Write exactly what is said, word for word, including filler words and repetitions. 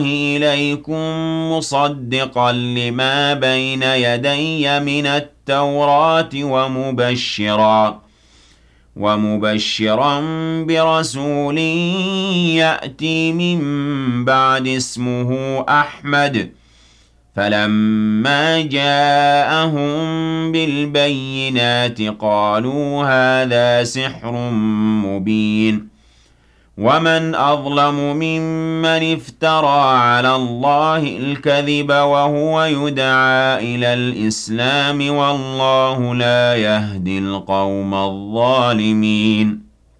إليكم مصدقا لما بين يدي من التوراة ومبشرا ومبشرا برسول يأتي من بعد اسمه أحمد. فلما جاءهم بالبينات قالوا هذا سحر مبين. ومن أظلم ممن افترى على الله الكذب وهو يدعى إلى الإسلام والله لا يهدي القوم الظالمين.